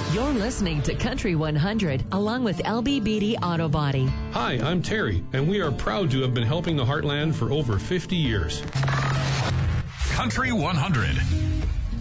You're listening to Country 100 along with LB Beatty Auto Body. Hi, I'm Terry, and we are proud to have been helping the Heartland for over 50 years. Country 100.